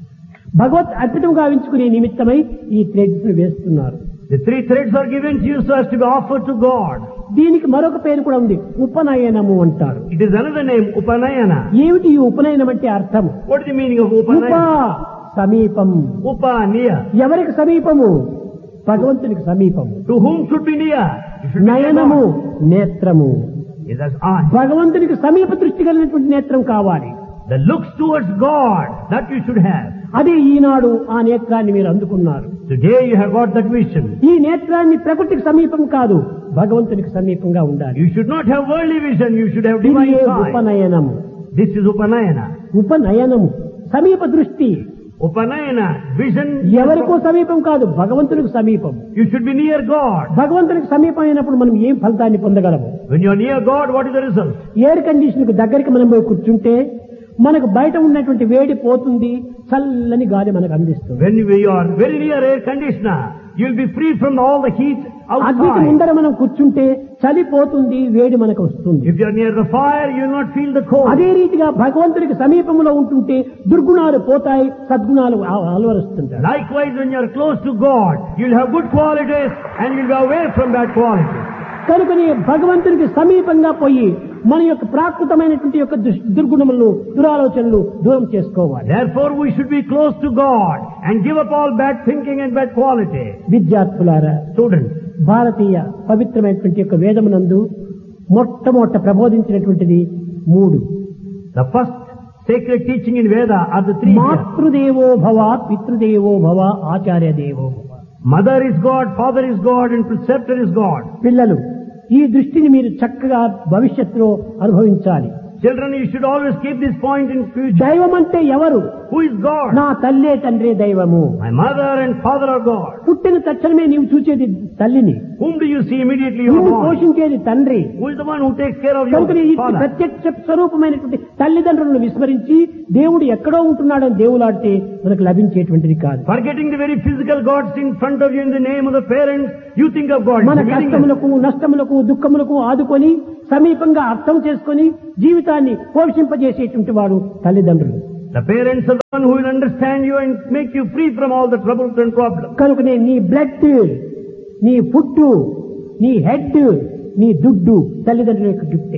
భగవత్ అర్పితం గావించుకునే నిమిత్తమై ఈ థ్రెడ్స్ ను వేస్తున్నారు. The three threads are given to you so as to be offered to God. దీనికి మరొక పేరు కూడా ఉంది, ఉపనయనము అంటారు. It is another name, Upanayana. ఏమిటి ఈ ఉపనయనం అంటే అర్థం? What is the meaning of ఉప Upanayana? సమీపం. Upa, near. ఎవరికి సమీపము? భగవంతునికి సమీపము. To whom should be near? You should be near నయనము, God. నేత్రము. It is eye. భగవంతునికి సమీప దృష్టి కలిగినటువంటి నేత్రం కావాలి. The looks towards God, that you should have. అదే ఈనాడు ఆ నేత్రాన్ని మీరు అందుకున్నారు. Today you have got that vision. ఈ నేత్రాన్ని ప్రకృతికి సమీపం కాదు, భగవంతునికి సమీపంగా ఉండాలి. You should not have worldly vision, you should have ఇది divine sight. ఉపనయనము. This is Upanayana. ఉపనయనము సమీప దృష్టి. Upanayana, vision. ఎవరికో సమీపం కాదు, భగవంతునికి సమీపం. You should be near God. భగవంతునికి సమీపం అయినప్పుడు మనం ఏం ఫలితాన్ని పొందగలము? When you are near God, what is the result? Air condition కు దగ్గరికి మనం పోయి కూర్చుంటే మనకు బయట ఉన్నటువంటి వేడి పోతుంది, చల్లని గాలి మనకు అందిస్తుంది. When you are very near air conditioner, you will be free from all the heat అగ్నికి outside. ముందర మనం కూర్చుంటే చలి పోతుంది, వేడి మనకు వస్తుంది. If you are near the fire, you will not feel the cold. అదే రీతిగా భగవంతునికి సమీపంలో ఉంటుంటే దుర్గుణాలు పోతాయి, సద్గుణాలు ఆ- అలవరుస్తుంటాయి. Likewise, when you are close to God, you will have good qualities and you will be away from bad qualities. కనుకని భగవంతునికి సమీపంగా పోయి మన యొక్క ప్రాకృతమైనటువంటి యొక్క దుష్- దుర్గుణములను, దురాలోచనలు దూరం చేసుకోవాలి. Therefore, we should be close to God and give up all bad thinking and bad quality. విద్యార్థులారా, Students, భారతీయ పవిత్రమైనటువంటి యొక్క వేదమునందు మొట్టమొదట ప్రబోధించినటువంటిది మూడు. the first sacred teaching in Veda are the three. మాతృదేవో భవ, పితృదేవో భవ, ఆచార్య దేవో భవ. Mother is God, father is God, and preceptor is God. పిల్లలు, ఈ దృష్టిని మీరు చక్కగా భవిష్యత్తులో అనుభవించాలి. Children, you should always keep this point in future. దైవం అంటే ఎవరు? Who is God? నా తల్లే తండ్రే దైవము. My mother and father are God. పుట్టిన తక్షణమే నీవు చూచేది తల్లిని, Whom do you see immediately you are నిన్ను born? పోషించేది తండ్రి. Who is the one who takes care of కనుక ఈ your father? ప్రత్యక్ష స్వరూపమైనటువంటి తల్లిదండ్రులను విస్మరించి దేవుడు ఎక్కడో ఉంటున్నాడని దేవులాడితే మనకు లభించేటువంటిది కాదు. Forgetting the very physical gods in front of you in the name of the parents, you think of God. మన It's meaningless. కష్టములకు, నష్టములకు, దుఃఖములకు ఆదుకొని సమీపంగా అర్థం చేసుకొని జీవితాన్ని పోషింపజేసేటువంటి వాడు తల్లిదండ్రులు. The parents are the one who will understand you and make you free from all the troubles and problems. కనుకనే నీ బ్లడ్, నీ ఫుడ్, నీ హెడ్, నీ దుడ్డు తల్లిదండ్రుల యొక్క గిఫ్టే.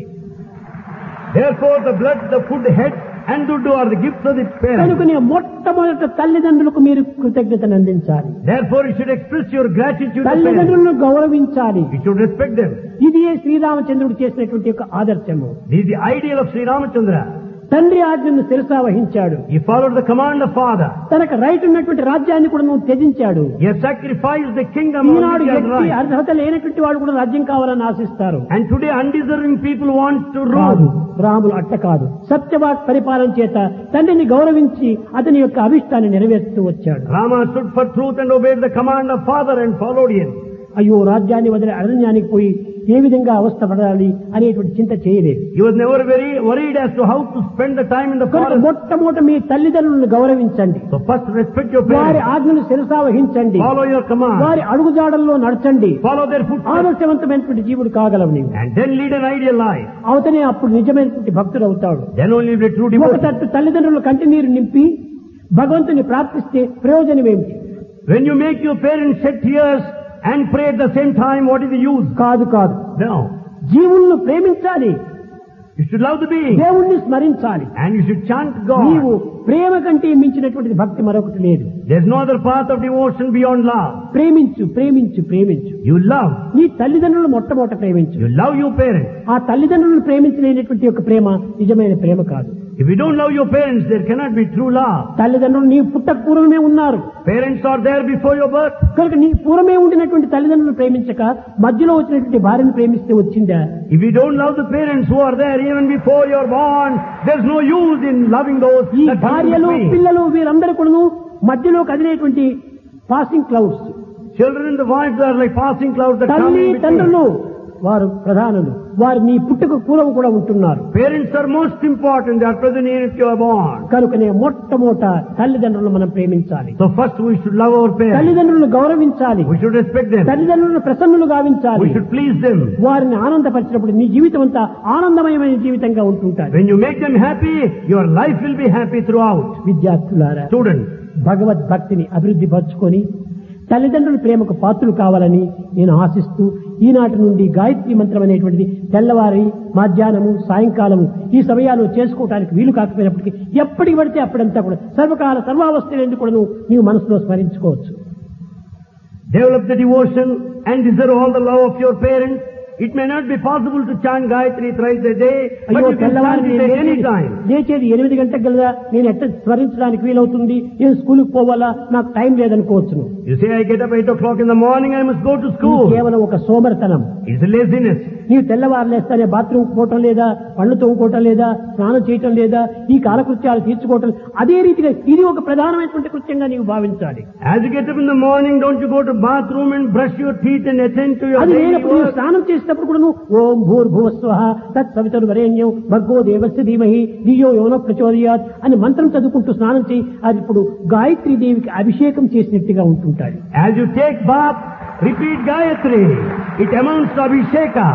Therefore, the blood, the food, head, and dudu are the gifts of the parents. కనుకనే మొట్టమొదట తల్లిదండ్రులకు మీరు కృతజ్ఞతను అందించాలి. Therefore, you should express your gratitude to parents. తల్లిదండ్రులను గౌరవించాలి. You should respect them. ఇది శ్రీరామచంద్రుడు చేసినటువంటి యొక్క ఆదర్శము. This is the ideal of Sri Ramachandra. తండ్రి ఆజ్ఞను శిరసా వహించాడు. He followed the command of father. తనకు రైట్ ఉన్నటువంటి రాజ్యాన్ని కూడా నువ్వు త్యజించాడు. He has sacrificed the kingdom on Eenadu which he has వ్యక్తి right. అర్హత లేనటువంటి వాడు కూడా రాజ్యం కావాలని ఆశిస్తారు. And today undeserving people want to కాదు, rule. రాములు అట్ట కాదు. సత్యవాక్ పరిపాలన చేత తండ్రిని గౌరవించి అతని యొక్క అభిష్టాన్ని నెరవేరుస్తూ వచ్చాడు. Rama stood for truth and obeyed the command of father and followed him. అయ్యో, రాజ్యాన్ని వదిలి అరణ్యానికి పోయి ఏ విధంగా అవస్థ పడాలి అనేటువంటి చింత చేయలేదు. He was never very worried as to how to spend the time in the కనుక forest. మొట్టమొదట మీ తల్లిదండ్రులను గౌరవించండి, So first respect your వారి parents. ఆజ్ఞను శిరసా వహించండి, Follow your command. వారి అడుగుజాడల్లో నడచండి. Follow their footsteps. ఆదర్శవంతమైనటువంటి జీవుడు కాగలవు నీవు. And then lead an ideal life. అవతనే అప్పుడు నిజమైనటువంటి భక్తుడు అవుతాడు. Then only will be true ఒక devotee. తట్టు తల్లిదండ్రుల కంటి నీరు నింపి భగవంతుని ప్రార్థిస్తే ప్రయోజనం ఏమిటి? When you make your parents shed tears and pray at the same time, what is the use? కాదు కాదు. No. జీవులను ప్రేమించాలి, You should love the being. దేవుణ్ణి స్మరించాలి. And you should chant నీవు God. ప్రేమ కంటే మించినటువంటి భక్తి మరొకటి లేదు. There's no other path of devotion beyond love. ప్రేమించు ప్రేమించు ప్రేమించు. You love. నీ తల్లిదండ్రులను మొట్టమొదట ప్రేమించు. You love your parents. ఆ తల్లిదండ్రులను ప్రేమించలేనటువంటి యొక్క ప్రేమ నిజమైన ప్రేమ కాదు. If you don't love your parents, there cannot be true love. తల్లిదండ్రులు నీ పుట్టక పూర్వమే ఉన్నారు Parents are there before your birth. కనుక నీ పూర్వమే ఉండినటువంటి తల్లిదండ్రులను ప్రేమించక మధ్యలో వచ్చినటువంటి భార్యను ప్రేమిస్తే వచ్చిందా? If you don't love the parents who are there even before you're born, there's no use in loving those ఈ that come భార్యలు between. పిల్లలు వీరందరూ కూడాను మధ్యలో కదిలేటువంటి passing clouds. Children and the wives are like passing clouds that come తల్లి in between. తండ్రులు వారు ప్రధానులు. వారు నీ పుట్టుక పూర్వం కూడా ఉంటున్నారు. Parents are most important. They are present here if you are born. కనుకనే మొట్టమొదట తల్లిదండ్రులను మనం ప్రేమించాలి. So first we should love our parents. తల్లిదండ్రులను గౌరవించాలి. We should respect them. తల్లిదండ్రులను ప్రసన్నులు గావించాలి. We should please them. వారిని ఆనందపరిచినప్పుడు నీ జీవితం అంతా ఆనందమయమైన జీవితంగా ఉంటుంటారు. When you make them happy, your life will be happy throughout. విద్యార్థులారా, Students, భగవద్భక్తిని అభివృద్ధి పరచుకొని తల్లిదండ్రుల ప్రేమకు పాత్రలు కావాలని నేను ఆశిస్తూ ఈనాటి నుండి గాయత్రి మంత్రం అనేటువంటిది తెల్లవారి మధ్యాహ్నము సాయంకాలము ఈ సమయాల్లో చేసుకోవడానికి వీలు కాకపోయినప్పటికీ ఎప్పటికి పడితే అప్పుడంతా కూడా సర్వకాల సర్వావస్థలందు కూడా నీవు మనసులో స్మరించుకోవచ్చు. develop the devotion and deserve all the love of your parents. It may not be possible to chant Gayatri thrice a day, but అయ్యో you can తెల్లవారి chant it నేను at any లేచేది- time. లేచేది ఎనిమిది గంటలకు కదా, నేను ఎట్ట స్మరించడానికి వీలవుతుంది, నేను స్కూల్కి పోవాలా, నాకు time లేదనుకోవచ్చును. You say, I get up eight o'clock in the morning, I must go to ఇది school. కేవలం ఒక సోమరితనం. It's a laziness. నీవు తెల్లవారు లేస్తానే బాత్రూమ్ పోవటం లేదా, పళ్ళు తోముకోవటం లేదా, స్నానం చేయటం లేదా, ఈ కాలకృత్యాలు తీర్చుకోవటం, అదే రీతిగా ఇది ఒక ప్రధానమైనటువంటి కృత్యంగా నీవు భావించాలి. As you get up in the morning, don't you go to bathroom and brush your teeth and attend to your అది daily లేనప్పుడు నీవు work. స్నానం చేసేటప్పుడు కూడా నువ్వు ఓం భూర్భువస్వః తత్సవితుర్వరేణ్యం భర్గో దేవస్య ధీమహి ధియో యోనః ప్రచోదయాత్ అని మంత్రం చదువుకుంటూ స్నానం చేయి. అది ఇప్పుడు గాయత్రీ దేవికి అభిషేకం చేసినట్టుగా ఉంటుంటాడు. As you take bath, repeat Gayatri. It amounts to Abhisheka.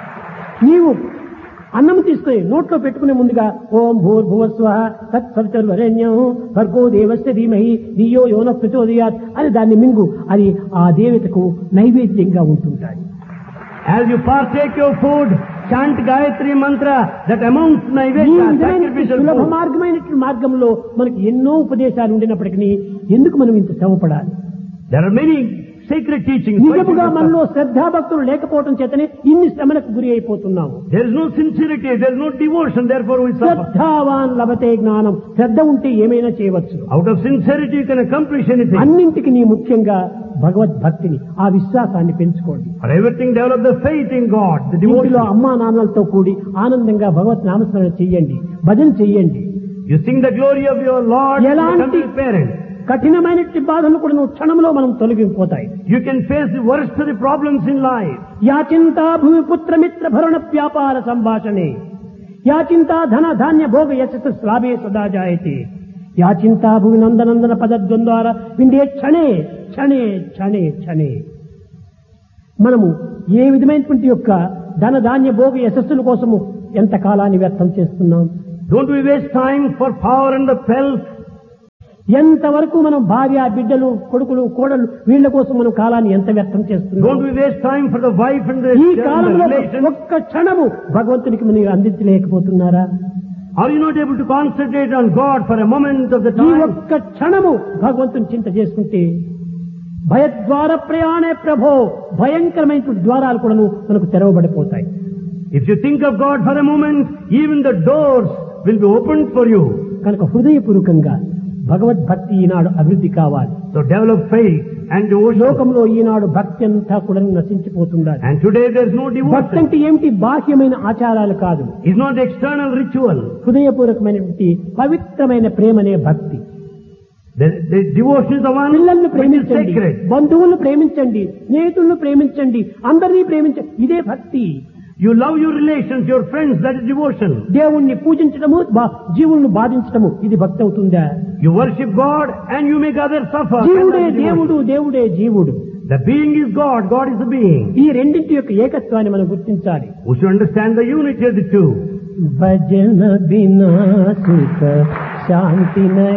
నీవు అన్నం తీసుకుని నోట్లో పెట్టుకునే ముందుగా ఓం భూర్భువస్వః తత్సవితుర్వరేణ్యం భర్గో దేవస్య ధీమహి ధియో యోనః ప్రచోదయాత్ అని దాన్ని మింగు. అది ఆ దేవతకు నైవేద్యంగా ఉంటుంటాడు. As you partake your food, chant Gayatri mantra that amounts to ఈ Naivedya, విధమైన sacrificial సులభ food. మార్గమైనటువంటి మార్గంలో మనకి ఎన్నో ఉపదేశాలు ఉండినప్పటికీ ఎందుకు మనం ఇంత శ్రమపడాలి? There are many sacred teachings. Why should నిజముగా you మనలో suffer? శ్రద్ధాభక్తులు లేకపోవటం చేతనే ఇన్ని శ్రమలకు గురి అయిపోతున్నాము. There is no sincerity, there is no devotion, therefore we suffer. శ్రద్ధావాన్ లభతే జ్ఞానం. శ్రద్ధ ఉంటే ఏమైనా చేయవచ్చు. Out of sincerity you can accomplish anything. అన్నింటికి నీ ముఖ్యంగా భగవద్భక్తిని, ఆ విశ్వాసాన్ని పెంచుకోండి. For everything develop the faith in God, the ఇంటిలో devotion. అమ్మా నాన్నలతో కూడి ఆనందంగా భగవత్ నామస్మరణ చెయ్యండి, భజన చెయ్యండి. You sing the glory of your Lord and ఎలాంటి come to His parents. కఠినమైనటువంటి బాధలు కూడా నువ్వు క్షణంలో మనం తొలగిపోతాయి. You can face the worst of the problems in life. యాచింతా భూమి పుత్ర మిత్ర భరణ వ్యాపార సంభాషణే యాచింతా ధన ధాన్య భోగ యశస్సు శ్లాభే సదా జాయతే యాచింతా భూమి నందనందన పదద్వంద్వార విండే క్షణే క్షణే క్షణే క్షణే. మనము ఏ విధమైనటువంటి యొక్క ధన ధాన్య భోగ యశస్సుల కోసము ఎంత కాలాన్ని వ్యర్థం చేస్తున్నాం? Don't we waste time for power and the pelf. ఎంతవరకు మనం భార్య బిడ్డలు కొడుకులు కోడలు వీళ్ళ కోసం మనం కాలాన్ని ఎంత వ్యర్థం చేస్తున్నాం? Don't we waste time for the wife and the, ఈ and the కాలంలో relations. ఒక్క క్షణము భగవంతునికి మీరు అందించలేకపోతున్నారా? Are you not able to concentrate on God for a moment of the ఈ time? ఒక్క క్షణము భగవంతుని చింత చేసుకుంటే భయద్వార ప్రయాణే ప్రభో భయంకరమైనటువంటి ద్వారాలు కూడా మనకు తెరవబడిపోతాయి. If you think of God for a moment, even the doors will be opened for you. కనుక హృదయపూర్వకంగా భగవద్భక్తి ఈనాడు అభివృద్ధి కావాలి. So develop faith and devotion. లోకంలో ఈనాడు భక్తి అంతా కూడా నశించిపోతుండాలి. And today there is no భక్తి devotion. అంటే ఏమిటి? బాహ్యమైన ఆచారాలు కాదు, It's not the external ritual. హృదయపూర్వకమైనటువంటి పవిత్రమైన ప్రేమనే భక్తి. The, the devotion is the one పిల్లల్ని which is ప్రేమించండి, sacred. బంధువులను ప్రేమించండి, స్నేహితులను ప్రేమించండి, అందరినీ ప్రేమించండి. ఇదే భక్తి. You love your relations, your friends, that is devotion. దేవుణ్ణి పూజించడము, బా- జీవులను బాధించడము, ఇది భక్తి అవుతుందా? You worship God and you make others suffer. జీవుడే That is devotion. దేవుడు, దేవుడే జీవుడు. The being is God, God is the being. ఈ రెండింటి యొక్క ఏకత్వాన్ని మనం గుర్తించాలి. We should understand the unity of the two. భజన బినా సుఖ శాంతి